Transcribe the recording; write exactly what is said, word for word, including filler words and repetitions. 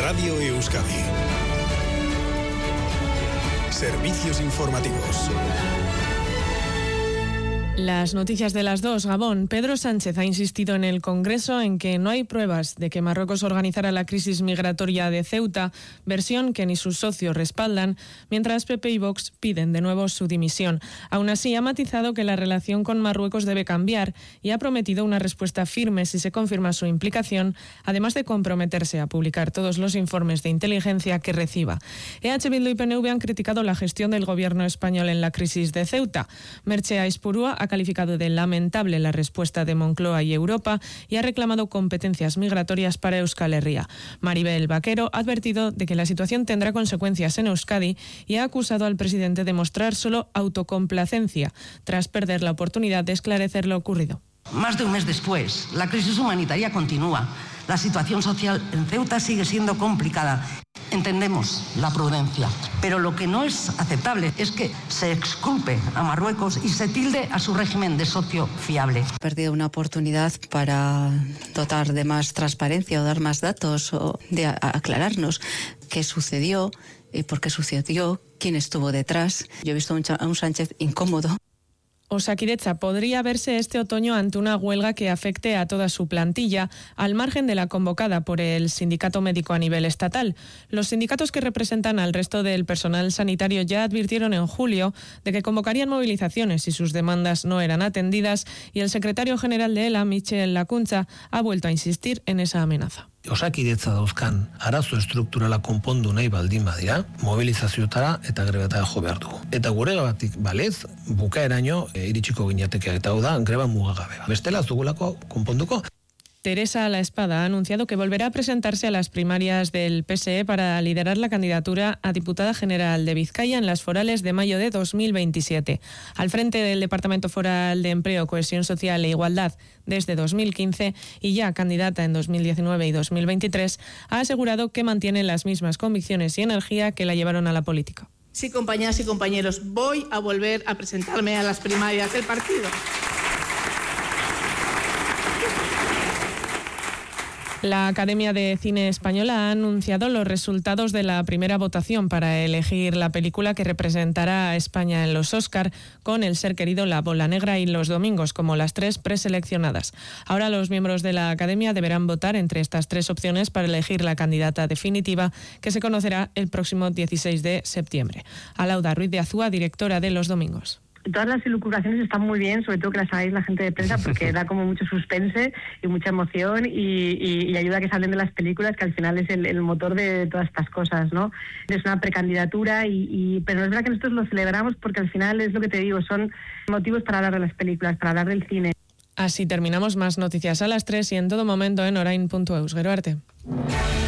Radio Euskadi. Servicios informativos. Las noticias de las dos. Gabón. Pedro Sánchez ha insistido en el Congreso en que no hay pruebas de que Marruecos organizara la crisis migratoria de Ceuta, versión que ni sus socios respaldan, mientras P P y Vox piden de nuevo su dimisión. Aún así, ha matizado que la relación con Marruecos debe cambiar y ha prometido una respuesta firme si se confirma su implicación, además de comprometerse a publicar todos los informes de inteligencia que reciba. E H Bildu y P N V han criticado la gestión del gobierno español en la crisis de Ceuta. Merche Aizpurua ha calificado de lamentable la respuesta de Moncloa y Europa y ha reclamado competencias migratorias para Euskal Herria. Maribel Vaquero ha advertido de que la situación tendrá consecuencias en Euskadi y ha acusado al presidente de mostrar solo autocomplacencia tras perder la oportunidad de esclarecer lo ocurrido. Más de un mes después, la crisis humanitaria continúa. La situación social en Ceuta sigue siendo complicada. Entendemos la prudencia, pero lo que no es aceptable es que se exculpe a Marruecos y se tilde a su régimen de socio fiable. He perdido una oportunidad para dotar de más transparencia o dar más datos o de aclararnos qué sucedió y por qué sucedió, quién estuvo detrás. Yo he visto a un Sánchez incómodo. Osakidetza podría verse este otoño ante una huelga que afecte a toda su plantilla, al margen de la convocada por el sindicato médico a nivel estatal. Los sindicatos que representan al resto del personal sanitario ya advirtieron en julio de que convocarían movilizaciones si sus demandas no eran atendidas, y el secretario general de ELA, Michel Lakuntza, ha vuelto a insistir en esa amenaza. Osakidetza dauzkan arazo estrukturala konpondu nahi baldin badira, mobilizazioetara eta grebetara jo behar dugu. Eta gure gabatik balez, bukaeraino e, iritsiko gineatekea, eta hau da greba mugagabe. Bestela ez dugulako konponduko. Teresa La Espada ha anunciado que volverá a presentarse a las primarias del P S E para liderar la candidatura a diputada general de Vizcaya en las forales de mayo de dos mil veintisiete. Al frente del Departamento Foral de Empleo, Cohesión Social e Igualdad desde dos mil quince y ya candidata en dos mil diecinueve y dos mil veintitrés, ha asegurado que mantiene las mismas convicciones y energía que la llevaron a la política. Sí, compañeras y compañeros, voy a volver a presentarme a las primarias del partido. La Academia de Cine Española ha anunciado los resultados de la primera votación para elegir la película que representará a España en los Óscar, con El ser querido, La bola negra y Los domingos como las tres preseleccionadas. Ahora los miembros de la Academia deberán votar entre estas tres opciones para elegir la candidata definitiva, que se conocerá el próximo dieciséis de septiembre. Alauda Ruiz de Azúa, directora de Los domingos. Todas las elucubraciones están muy bien, sobre todo que las hagáis la gente de prensa, porque da como mucho suspense y mucha emoción y, y, y ayuda a que salen de las películas, que al final es el, el motor de todas estas cosas, ¿no? Es una precandidatura, y, y, pero es verdad que nosotros lo celebramos porque al final es lo que te digo, son motivos para hablar de las películas, para hablar del cine. Así terminamos. Más noticias a las tres y en todo momento en orain punto eus. Gero arte.